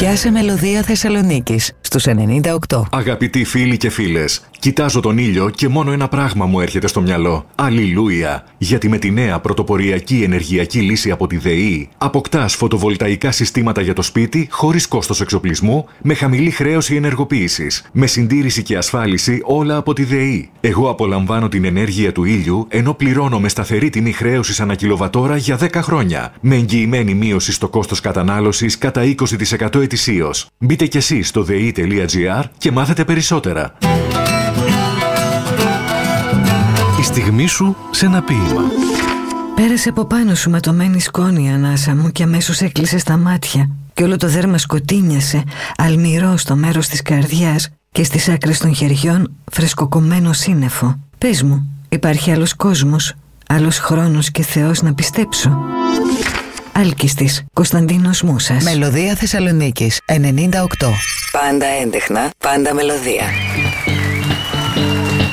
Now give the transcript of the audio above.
σε Μελωδία Θεσσαλονίκης στους 98. Αγαπητοί φίλοι και φίλες, κοιτάζω τον ήλιο και μόνο ένα πράγμα μου έρχεται στο μυαλό. Αλληλούια! Γιατί με τη νέα πρωτοποριακή ενεργειακή λύση από τη ΔΕΗ αποκτάς φωτοβολταϊκά συστήματα για το σπίτι χωρίς κόστος εξοπλισμού, με χαμηλή χρέωση ενεργοποίησης, με συντήρηση και ασφάλιση όλα από τη ΔΕΗ. Εγώ απολαμβάνω την ενέργεια του ήλιου ενώ πληρώνω με σταθερή τιμή χρέωσης ανά κιλοβατόρα για 10 χρόνια, με εγγυημένη μείωση στο κόστος κατανάλωσης κατά 20% ετησίως. Μπείτε κι εσείς στο dei.gr και μάθετε περισσότερα. Η στιγμή σου σε ένα ποίημα. Πέρασε από πάνω σου ματωμένη σκόνη η ανάσα μου και αμέσως έκλεισε στα μάτια και όλο το δέρμα σκοτίνιασε, αλμυρό στο μέρος της καρδιάς και στις άκρες των χεριών φρεσκοκομμένο σύννεφο. Πες μου, υπάρχει άλλος κόσμος, άλλος χρόνος και Θεός να πιστέψω? Άλκηστης, Κωνσταντίνος Μούσας. Μελωδία Θεσσαλονίκης 98. Πάντα έντεχνα, πάντα μελωδία.